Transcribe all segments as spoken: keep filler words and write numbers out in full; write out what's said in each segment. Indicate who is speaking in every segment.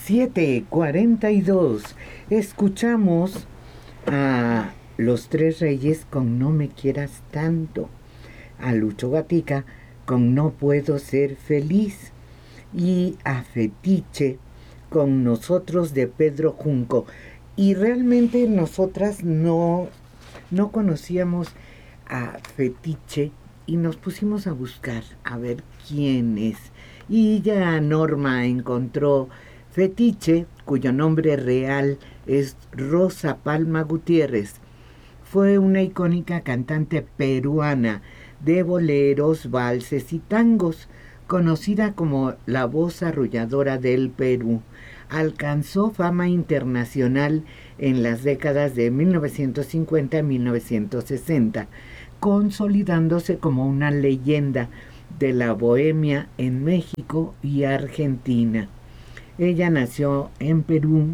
Speaker 1: siete cuarenta y dos. Escuchamos a Los Tres Reyes con No me quieras tanto, a Lucho Gatica con No puedo ser feliz y a Fetiche con Nosotros de Pedro Junco. Y realmente nosotras no, no conocíamos a Fetiche y nos pusimos a buscar a ver quién es. Y ya Norma encontró Fetiche, cuyo nombre real es Rosa Palma Gutiérrez. Fue una icónica cantante peruana de boleros, valses y tangos, conocida como la voz arrulladora del Perú. Alcanzó fama internacional en las décadas de mil novecientos cincuenta a mil novecientos sesenta, consolidándose como una leyenda de la bohemia en México y Argentina. Ella nació en Perú,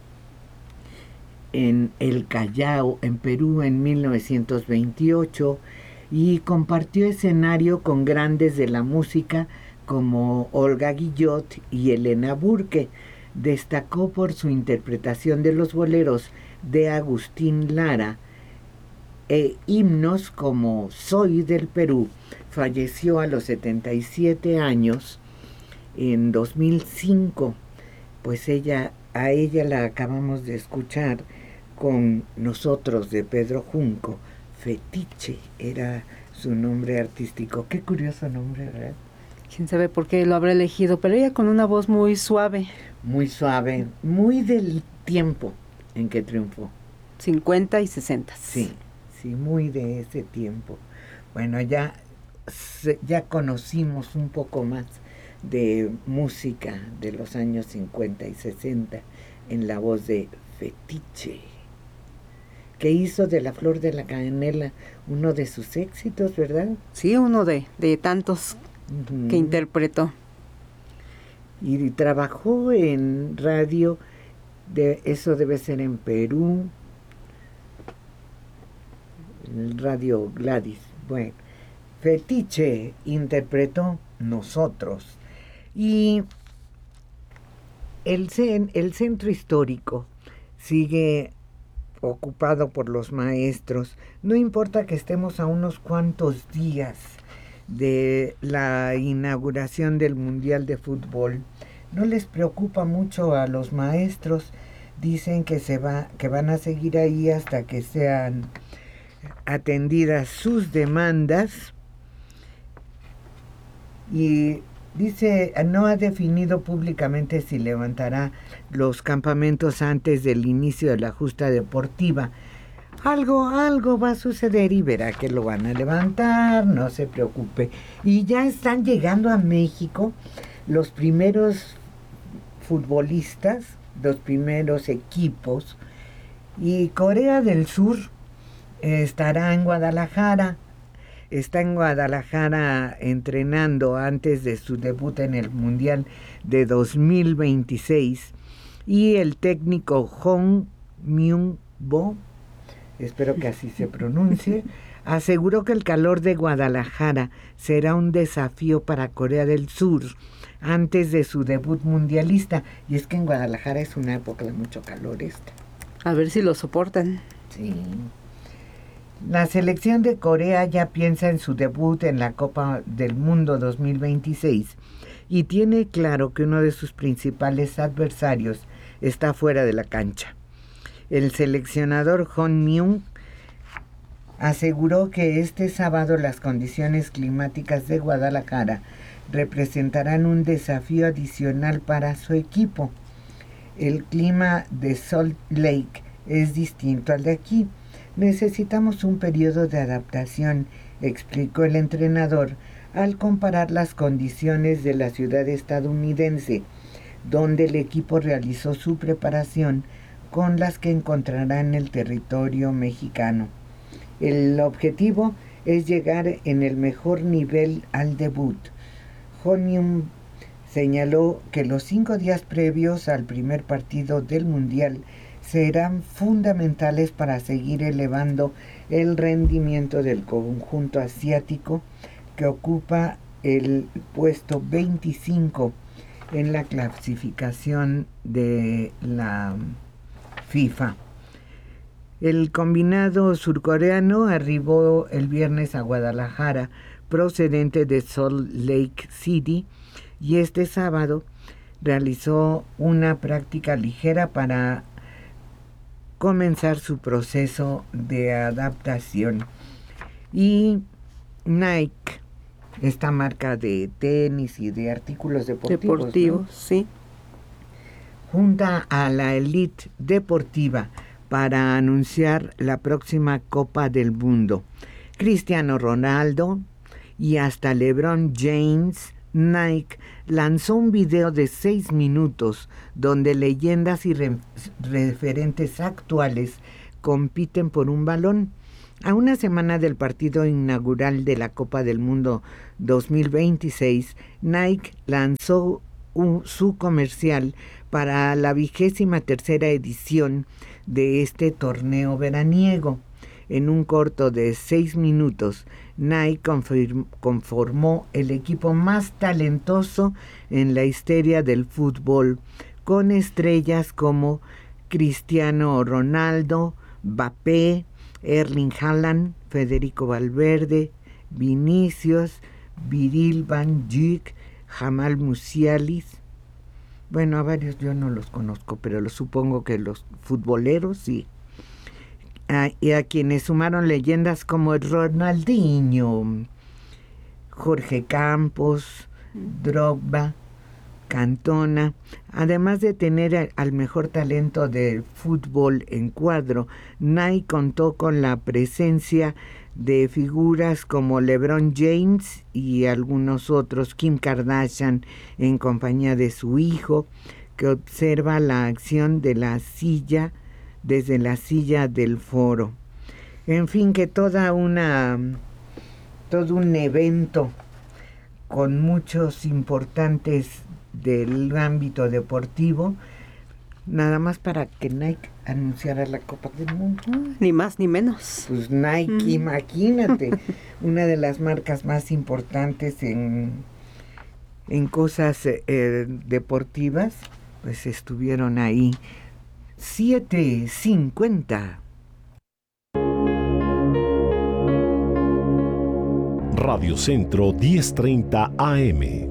Speaker 1: en El Callao, en Perú, en mil novecientos veintiocho, y compartió escenario con grandes de la música como Olga Guillot y Elena Burke. Destacó por su interpretación de los boleros de Agustín Lara e himnos como Soy del Perú. Falleció a los setenta y siete años en dos mil cinco. Pues ella, a ella la acabamos de escuchar con Nosotros de Pedro Junco. Fetiche era su nombre artístico. Qué curioso nombre, ¿verdad?
Speaker 2: Quién sabe por qué lo habrá elegido, pero ella con una voz muy suave.
Speaker 1: Muy suave, muy del tiempo en que triunfó.
Speaker 2: cincuenta y sesenta.
Speaker 1: Sí, sí, muy de ese tiempo. Bueno, ya, ya conocimos un poco más de música de los años cincuenta y sesenta en la voz de Fetiche, que hizo de La Flor de la Canela uno de sus éxitos, ¿verdad?
Speaker 2: Sí, uno de, de tantos uh-huh. que interpretó.
Speaker 1: Y trabajó en radio, de, eso debe ser en Perú, en Radio Gladys. Bueno, Fetiche interpretó Nosotros. Y el, el centro histórico sigue ocupado por los maestros. No importa que estemos a unos cuantos días de la inauguración del Mundial de Fútbol, no les preocupa mucho a los maestros. Dicen que se va, que van a seguir ahí hasta que sean atendidas sus demandas. Y dice, no ha definido públicamente si levantará los campamentos antes del inicio de la justa deportiva. Algo, algo va a suceder y verá que lo van a levantar, no se preocupe. Y ya están llegando a México los primeros futbolistas, los primeros equipos. Y Corea del Sur estará en Guadalajara. Está en Guadalajara entrenando antes de su debut en el Mundial de dos mil veintiséis. Y el técnico Hong Myung-bo, espero que así se pronuncie, aseguró que el calor de Guadalajara será un desafío para Corea del Sur antes de su debut mundialista. Y es que en Guadalajara es una época de mucho calor esta.
Speaker 2: A ver si lo soportan.
Speaker 1: Sí. La selección de Corea ya piensa en su debut en la Copa del Mundo dos mil veintiséis y tiene claro que uno de sus principales adversarios está fuera de la cancha. El seleccionador Hong Myung aseguró que este sábado las condiciones climáticas de Guadalajara representarán un desafío adicional para su equipo. El clima de Salt Lake es distinto al de aquí. Necesitamos un periodo de adaptación, explicó el entrenador al comparar las condiciones de la ciudad estadounidense, donde el equipo realizó su preparación, con las que encontrará en el territorio mexicano. El objetivo es llegar en el mejor nivel al debut. Hong señaló que los cinco días previos al primer partido del Mundial serán fundamentales para seguir elevando el rendimiento del conjunto asiático, que ocupa el puesto veinticinco en la clasificación de la FIFA. El combinado surcoreano arribó el viernes a Guadalajara, procedente de Salt Lake City, y este sábado realizó una práctica ligera para comenzar su proceso de adaptación. Y Nike, esta marca de tenis y de artículos deportivos,
Speaker 2: Deportivos,
Speaker 1: ¿no?
Speaker 2: sí.
Speaker 1: Junta a la élite deportiva para anunciar la próxima Copa del Mundo. Cristiano Ronaldo y hasta LeBron James. Nike lanzó un video de seis minutos donde leyendas y re- referentes actuales compiten por un balón. A una semana del partido inaugural de la Copa del Mundo dos mil veintiséis, Nike lanzó un, su comercial para la vigésima tercera edición de este torneo veraniego. En un corto de seis minutos, Nike confirm, conformó el equipo más talentoso en la historia del fútbol, con estrellas como Cristiano Ronaldo, Mbappé, Erling Haaland, Federico Valverde, Vinicius, Virgil van Dijk, Jamal Musialis. Bueno, a varios yo no los conozco, pero lo supongo que los futboleros sí. Ah, y a quienes sumaron leyendas como Ronaldinho, Jorge Campos, Drogba, Cantona, además de tener al mejor talento del fútbol en cuadro. Nike contó con la presencia de figuras como LeBron James y algunos otros, Kim Kardashian en compañía de su hijo, que observa la acción de la silla desde la silla del foro. En fin, que toda una todo un evento con muchos importantes del ámbito deportivo, nada más para que Nike anunciara la Copa del Mundo.
Speaker 2: Ni más ni menos.
Speaker 1: Pues Nike, mm. imagínate, una de las marcas más importantes en, en cosas eh, deportivas, pues estuvieron ahí. siete cincuenta.
Speaker 3: Radio Centro diez treinta A M.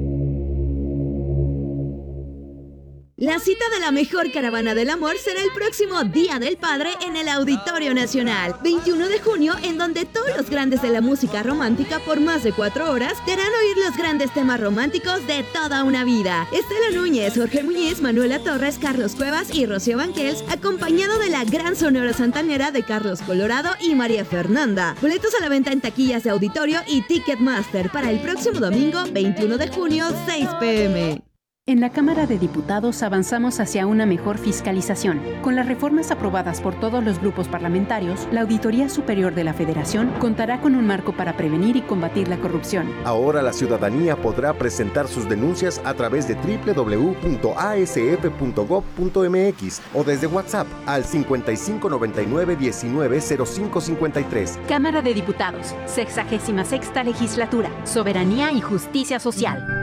Speaker 4: La cita de la mejor caravana del amor será el próximo Día del Padre en el Auditorio Nacional, veintiuno de junio, en donde todos los grandes de la música romántica por más de cuatro horas te harán oír los grandes temas románticos de toda una vida. Estela Núñez, Jorge Muñiz, Manuela Torres, Carlos Cuevas y Rocío Banquels, acompañado de la gran Sonora Santanera de Carlos Colorado y María Fernanda. Boletos a la venta en taquillas de auditorio y Ticketmaster para el próximo domingo, veintiuno de junio, seis pe eme.
Speaker 5: En la Cámara de Diputados avanzamos hacia una mejor fiscalización. Con las reformas aprobadas por todos los grupos parlamentarios, la Auditoría Superior de la Federación contará con un marco para prevenir y combatir la corrupción.
Speaker 6: Ahora la ciudadanía podrá presentar sus denuncias a través de doble u doble u doble u punto a ese efe punto gob punto eme equis o desde WhatsApp al cincuenta y cinco noventa y nueve diecinueve cero cinco cincuenta y tres.
Speaker 5: Cámara de Diputados, sexagésima sexta Legislatura, Soberanía y Justicia Social.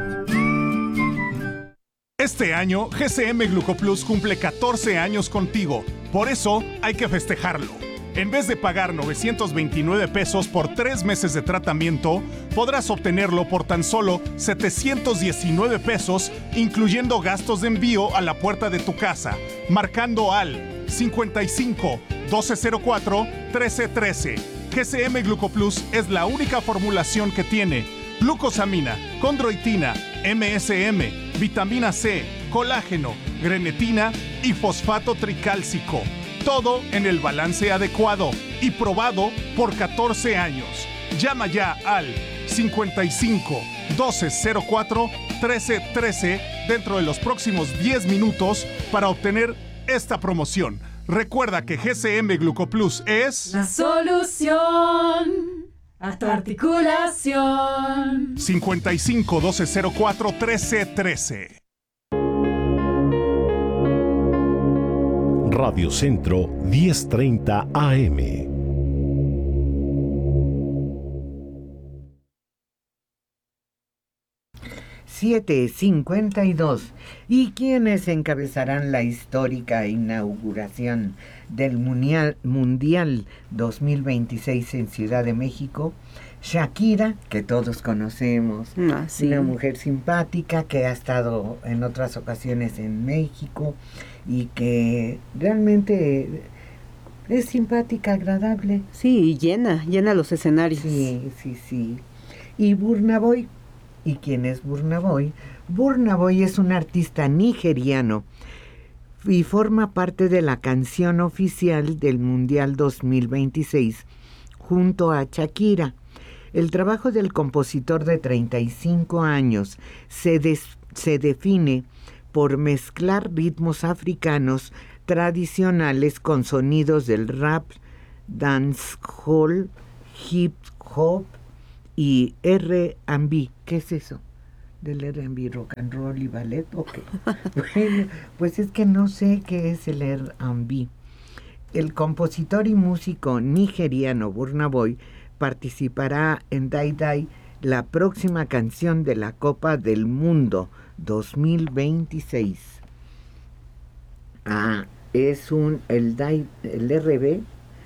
Speaker 7: Este año, G C M Glucoplus cumple catorce años contigo. Por eso, hay que festejarlo. En vez de pagar novecientos veintinueve pesos por tres meses de tratamiento, podrás obtenerlo por tan solo setecientos diecinueve pesos, incluyendo gastos de envío a la puerta de tu casa, marcando al cincuenta y cinco, doce cero cuatro, trece trece. G C M Glucoplus es la única formulación que tiene glucosamina, condroitina, eme ese eme, vitamina C, colágeno, grenetina y fosfato tricálcico. Todo en el balance adecuado y probado por catorce años. Llama ya al cincuenta y cinco, doce cero cuatro, trece trece dentro de los próximos diez minutos para obtener esta promoción. Recuerda que G C M Glucoplus es
Speaker 8: la solución a tu articulación.
Speaker 7: cincuenta y cinco, doce cero cuatro, trece trece.
Speaker 3: Radio Centro diez treinta A M.
Speaker 1: siete cincuenta y dos. ¿Y quiénes encabezarán la histórica inauguración del Mundial, Mundial dos mil veintiséis en Ciudad de México? Shakira, que todos conocemos,
Speaker 2: Ah, sí.
Speaker 1: una mujer simpática que ha estado en otras ocasiones en México y que realmente es simpática, agradable.
Speaker 2: Sí, y llena, llena los escenarios.
Speaker 1: Sí, sí, sí. Y Burna Boy. ¿Y quién es Burna Boy? Burna Boy es un artista nigeriano y forma parte de la canción oficial del Mundial dos mil veintiséis junto a Shakira. El trabajo del compositor de treinta y cinco años se, des, se define por mezclar ritmos africanos tradicionales con sonidos del rap, dancehall, hip hop y R and B. ¿Qué es eso? ¿Del R and B, rock and roll y ballet? Ok. Bueno, pues es que no sé qué es el R and B. El compositor y músico nigeriano Burna Boy participará en Dai Dai, la próxima canción de la Copa del Mundo dos mil veintiséis. Ah, es un, el, Dai, el R B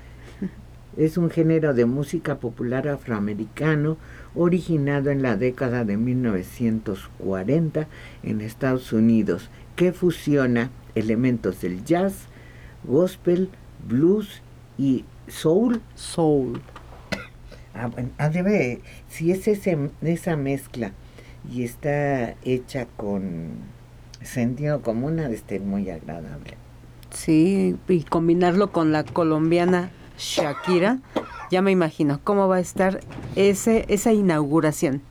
Speaker 1: es un género de música popular afroamericano originado en la década de mil novecientos cuarenta en Estados Unidos, que fusiona elementos del jazz, gospel, blues y soul.
Speaker 2: Soul.
Speaker 1: Ah, bueno, ah, debe, si es ese, esa mezcla y está hecha con sentido común, ha de ser muy agradable.
Speaker 2: Sí, y combinarlo con la colombiana Shakira, ya me imagino cómo va a estar ese esa inauguración.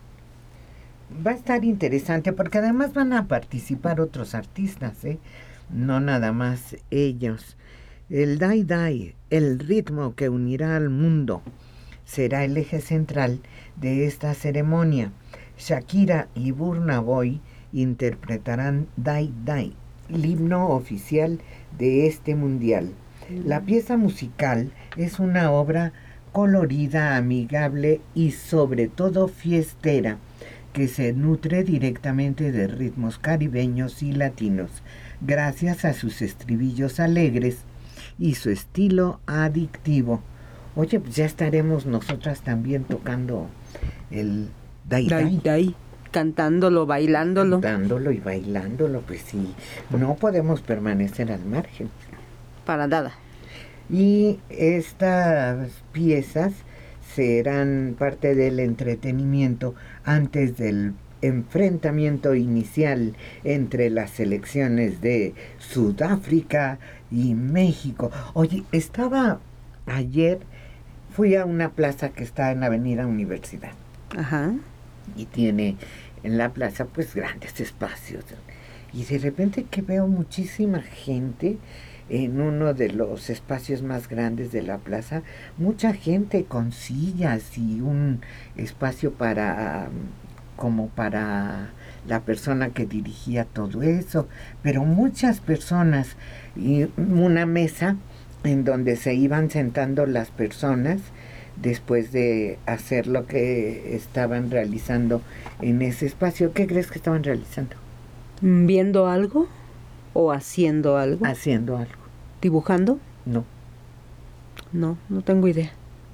Speaker 1: Va a estar interesante porque además van a participar otros artistas, ¿eh? No nada más ellos. El Dai Dai, el ritmo que unirá al mundo, será el eje central de esta ceremonia. Shakira y Burna Boy interpretarán Dai Dai, el himno oficial de este mundial. La pieza musical es una obra colorida, amigable y sobre todo fiestera, que se nutre directamente de ritmos caribeños y latinos, gracias a sus estribillos alegres y su estilo adictivo. Oye, pues ya estaremos nosotras también tocando el Dai Dai.
Speaker 2: Dai Dai, cantándolo, bailándolo.
Speaker 1: Cantándolo y bailándolo, pues sí, no podemos permanecer al margen.
Speaker 2: Para nada.
Speaker 1: Y estas piezas serán parte del entretenimiento antes del enfrentamiento inicial entre las selecciones de Sudáfrica y México. Oye, estaba ayer, fui a una plaza que está en la Avenida Universidad.
Speaker 2: Ajá.
Speaker 1: Y tiene en la plaza pues grandes espacios. Y de repente que veo muchísima gente en uno de los espacios más grandes de la plaza, mucha gente con sillas y un espacio para como para la persona que dirigía todo eso, pero muchas personas y una mesa en donde se iban sentando las personas después de hacer lo que estaban realizando en ese espacio. ¿Qué crees que estaban realizando?
Speaker 2: ¿Viendo algo o haciendo algo?
Speaker 1: Haciendo algo.
Speaker 2: ¿Dibujando?
Speaker 1: No.
Speaker 2: No, no tengo idea.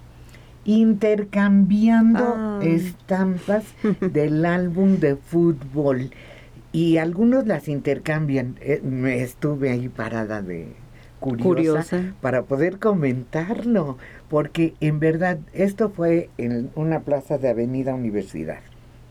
Speaker 1: Intercambiando
Speaker 2: Ah.
Speaker 1: estampas del álbum de fútbol. Y algunos las intercambian. Eh, me estuve ahí parada de curiosa,
Speaker 2: Curiosa.
Speaker 1: para poder comentarlo. Porque en verdad esto fue en una plaza de Avenida Universidad.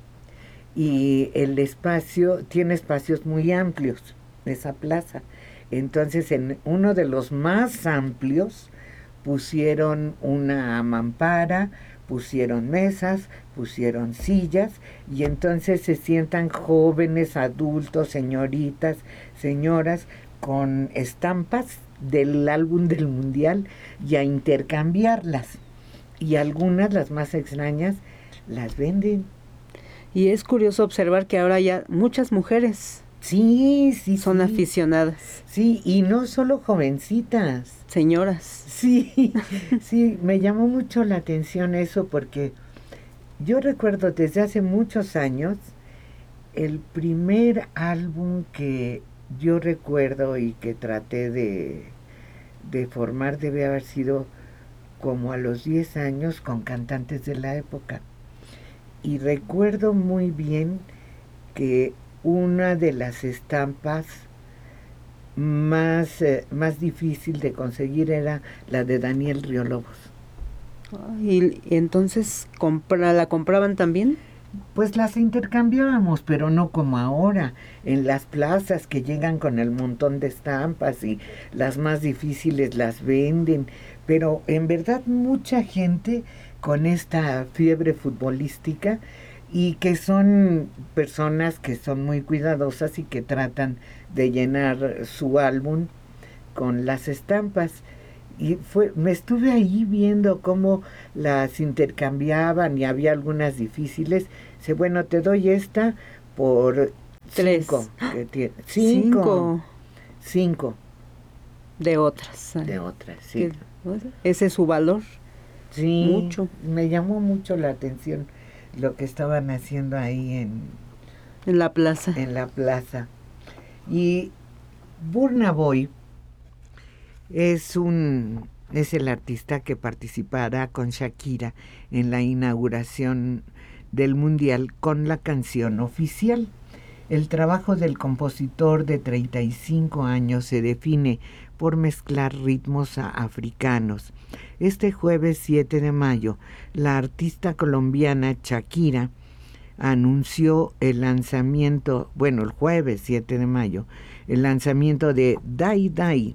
Speaker 1: Y el espacio, tiene espacios muy amplios, esa plaza. Entonces en uno de los más amplios pusieron una mampara, pusieron mesas, pusieron sillas y entonces se sientan jóvenes, adultos, señoritas, señoras con estampas del álbum del mundial y a intercambiarlas. Y algunas, las más extrañas, las venden.
Speaker 2: Y es curioso observar que ahora ya muchas mujeres
Speaker 1: Sí, sí,
Speaker 2: son
Speaker 1: sí.
Speaker 2: aficionadas,
Speaker 1: Sí, y no solo jovencitas.
Speaker 2: señoras.
Speaker 1: Sí, sí, me llamó mucho la atención eso porque yo recuerdo desde hace muchos años el primer álbum que yo recuerdo y que traté de, de formar debe haber sido como a los diez años con cantantes de la época. Y recuerdo muy bien que una de las estampas más, eh, más difícil de conseguir era la de Daniel Riolobos.
Speaker 2: ¿Y, y entonces compra, la compraban también?
Speaker 1: Pues las intercambiábamos, pero no como ahora, en las plazas que llegan con el montón de estampas y las más difíciles las venden, pero en verdad mucha gente con esta fiebre futbolística y que son personas que son muy cuidadosas y que tratan de llenar su álbum con las estampas. Y fue, me estuve ahí viendo cómo las intercambiaban y había algunas difíciles. Dice, bueno, te doy esta por
Speaker 2: Tres.
Speaker 1: cinco. Que tiene, cinco.
Speaker 2: Cinco.
Speaker 1: Cinco.
Speaker 2: De otras.
Speaker 1: De otras, sí.
Speaker 2: Ese es su valor.
Speaker 1: Sí,
Speaker 2: mucho.
Speaker 1: Me llamó mucho la atención lo que estaban haciendo ahí en,
Speaker 2: en la plaza.
Speaker 1: En la plaza. Y Burna Boy es un es el artista que participará con Shakira en la inauguración del Mundial con la canción oficial. El trabajo del compositor de treinta y cinco años se define por mezclar ritmos africanos. Este jueves siete de mayo, la artista colombiana Shakira anunció el lanzamiento, bueno, el jueves siete de mayo, el lanzamiento de Dai Dai,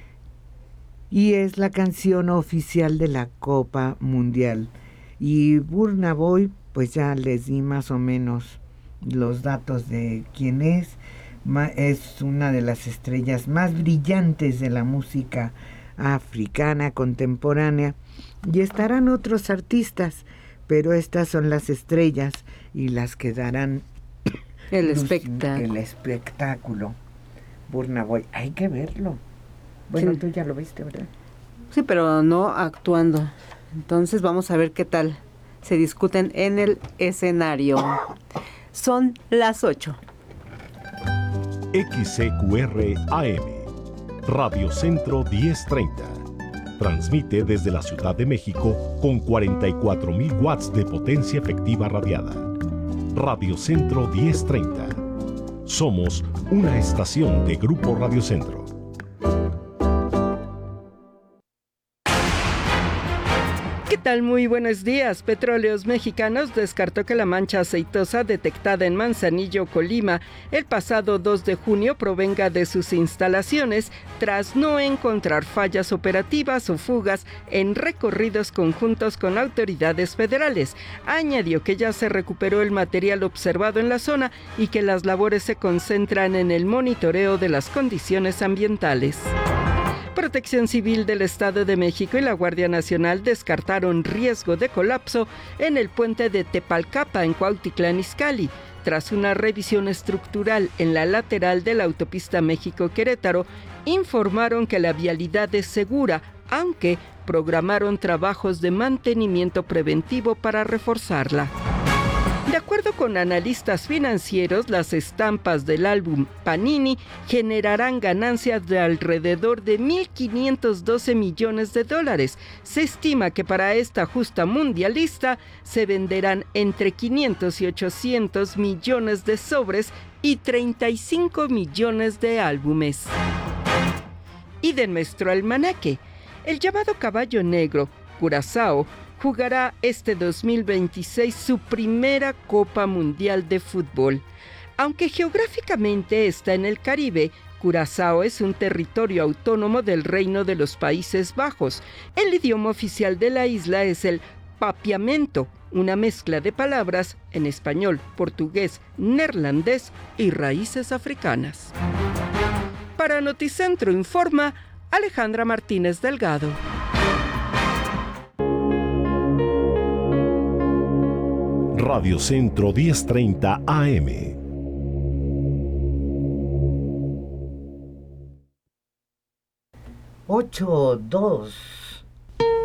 Speaker 1: y es la canción oficial de la Copa Mundial. Y Burna Boy, pues ya les di más o menos los datos de quién es. Es una de las estrellas más brillantes de la música africana contemporánea, y estarán otros artistas, pero estas son las estrellas y las que darán
Speaker 2: el,
Speaker 1: luz,
Speaker 2: espectáculo.
Speaker 1: el espectáculo. Burna Boy, hay que verlo. Bueno,
Speaker 2: sí.
Speaker 1: Tú ya lo viste, ¿verdad?
Speaker 2: Sí, pero no actuando. Entonces vamos a ver qué tal se discuten en el escenario. Son las ocho.
Speaker 3: X C Q R A M, Radio Centro diez treinta. Transmite desde la Ciudad de México con cuarenta y cuatro mil watts de potencia efectiva radiada. Radio Centro diez treinta. Somos una estación de Grupo Radio Centro.
Speaker 9: ¿Qué tal? Muy buenos días. Petróleos Mexicanos descartó que la mancha aceitosa detectada en Manzanillo, Colima, el pasado dos de junio provenga de sus instalaciones tras no encontrar fallas operativas o fugas en recorridos conjuntos con autoridades federales. Añadió que ya se recuperó el material observado en la zona y que las labores se concentran en el monitoreo de las condiciones ambientales. Protección Civil del Estado de México y la Guardia Nacional descartaron riesgo de colapso en el puente de Tepalcapa en Cuautitlán Izcalli. Tras una revisión estructural en la lateral de la autopista México-Querétaro, informaron que la vialidad es segura, aunque programaron trabajos de mantenimiento preventivo para reforzarla. De acuerdo con analistas financieros, las estampas del álbum Panini generarán ganancias de alrededor de mil quinientos doce millones de dólares. Se estima que para esta justa mundialista se venderán entre quinientos y ochocientos millones de sobres y treinta y cinco millones de álbumes. Y de nuestro almanaque, el llamado Caballo Negro, Curazao, jugará este dos mil veintiséis su primera Copa Mundial de Fútbol. Aunque geográficamente está en el Caribe, Curazao es un territorio autónomo del Reino de los Países Bajos. El idioma oficial de la isla es el papiamento, una mezcla de palabras en español, portugués, neerlandés y raíces africanas. Para Noticentro informa Alejandra Martínez Delgado.
Speaker 3: Radio Centro diez treinta A M.
Speaker 1: ocho dos.